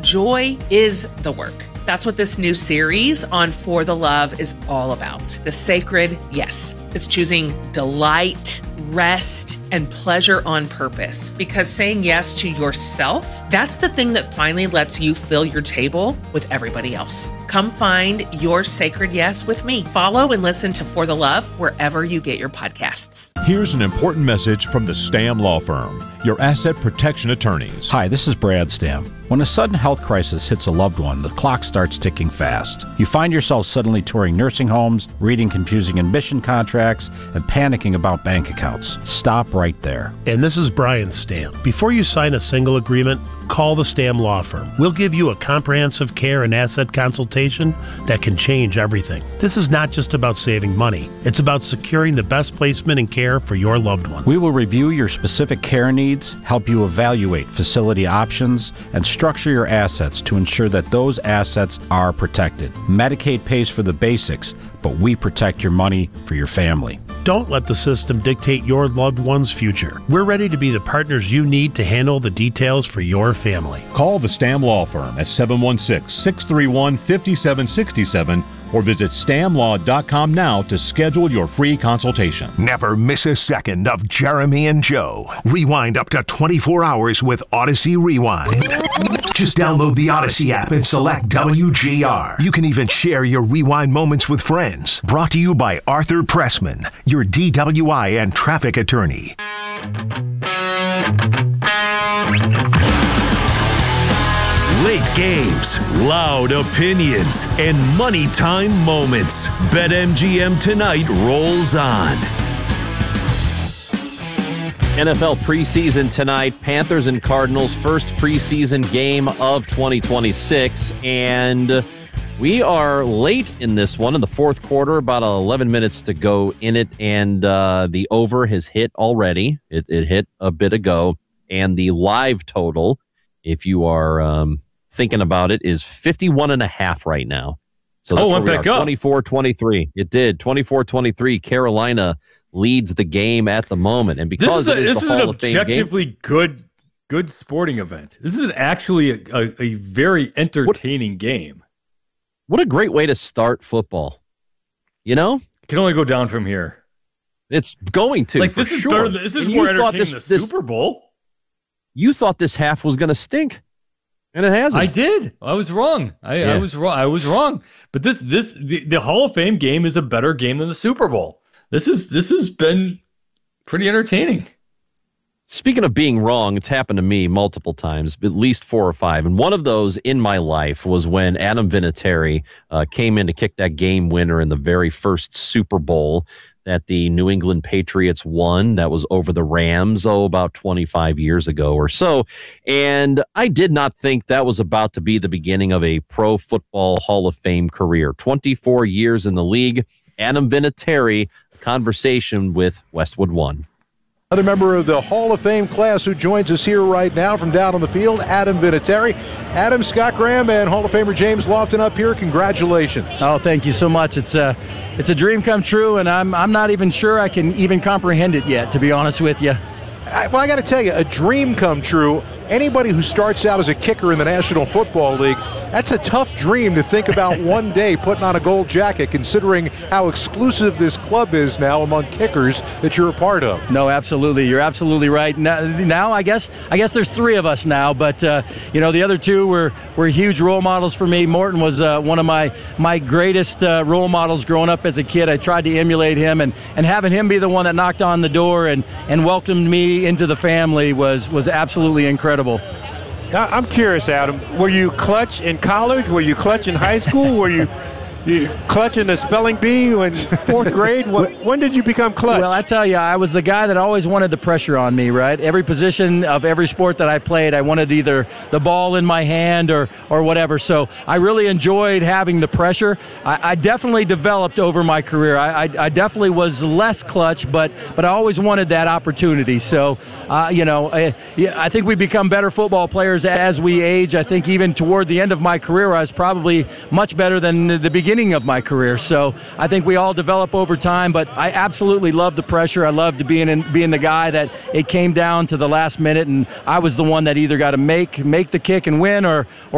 joy is the work. That's what this new series on For the Love is all about. The sacred yes. It's choosing delight, rest, and pleasure on purpose. Because saying yes to yourself, that's the thing that finally lets you fill your table with everybody else. Come find your sacred yes with me. Follow and listen to For the Love wherever you get your podcasts. Here's an important message from the Stamm Law Firm, your asset protection attorneys. Hi, this is Brad Stamm. When a sudden health crisis hits a loved one, the clock starts ticking fast. You find yourself suddenly touring nursing homes, reading confusing admission contracts, and panicking about bank accounts. Stop right there. And this is Brian Stamm. Before you sign a single agreement, call the Stamm Law Firm. We'll give you a comprehensive care and asset consultation that can change everything. This is not just about saving money. It's about securing the best placement and care for your loved one. We will review your specific care needs, help you evaluate facility options, and structure your assets to ensure that those assets are protected. Medicaid pays for the basics, but we protect your money for your family. Don't let the system dictate your loved one's future. We're ready to be the partners you need to handle the details for your family. Call the Stamm Law Firm at 716-631-5767 or visit stammlaw.com now to schedule your free consultation. Never miss a second of Jeremy and Joe. Rewind up to 24 hours with Odyssey Rewind. Just download the Odyssey app and select WGR. You can even share your rewind moments with friends. Brought to you by Arthur Pressman, your DWI and traffic attorney. Late games, loud opinions, and money time moments. BetMGM tonight rolls on. NFL preseason tonight. Panthers and Cardinals, first preseason game of 2026. And we are late in this one in the fourth quarter, about 11 minutes to go in it. And the over has hit already. It hit a bit ago. And the live total, if you are thinking about it, is 51.5 right now. So that's went back up. 24-23. It did. 24-23. Carolina leads the game at the moment. And because this is an objectively good sporting event. This is actually a very entertaining game. What a great way to start football. You know? It can only go down from here. It's going to. Like, this is sure. better. This is more entertaining than the Super Bowl. You thought this half was going to stink. And it hasn't. I did. I was wrong. I was wrong. But the Hall of Fame game is a better game than the Super Bowl. This has been pretty entertaining. Speaking of being wrong, it's happened to me multiple times, at least 4 or 5. And one of those in my life was when Adam Vinatieri came in to kick that game winner in the very first Super Bowl that the New England Patriots won. That was over the Rams, about 25 years ago or so. And I did not think that was about to be the beginning of a Pro Football Hall of Fame career. 24 years in the league. Adam Vinatieri, conversation with Westwood One. Another member of the Hall of Fame class who joins us here right now from down on the field, Adam Vinatieri. Adam, Scott Graham, and Hall of Famer James Lofton up here. Congratulations. Oh, thank you so much. It's a dream come true, and I'm not even sure I can even comprehend it yet, to be honest with you. I got to tell you, a dream come true. Anybody who starts out as a kicker in the National Football League, that's a tough dream to think about one day putting on a gold jacket, considering how exclusive this club is now among kickers that you're a part of. No, absolutely. You're absolutely right. Now I guess there's 3 of us now, but the other 2 were huge role models for me. Morton was one of my greatest role models growing up as a kid. I tried to emulate him, and having him be the one that knocked on the door and welcomed me into the family was absolutely incredible. I'm curious, Adam. Were you clutch in college? Were you clutch in high school? Were you clutch in the spelling bee in 4th grade? When did you become clutch? Well, I tell you, I was the guy that always wanted the pressure on me, right? Every position of every sport that I played, I wanted either the ball in my hand or whatever. So I really enjoyed having the pressure. I definitely developed over my career. I definitely was less clutch, but I always wanted that opportunity. So, I think we become better football players as we age. I think even toward the end of my career, I was probably much better than the beginning of my career. So I think we all develop over time, but I absolutely love the pressure. I loved being the guy that it came down to the last minute, and I was the one that either got to make the kick and win or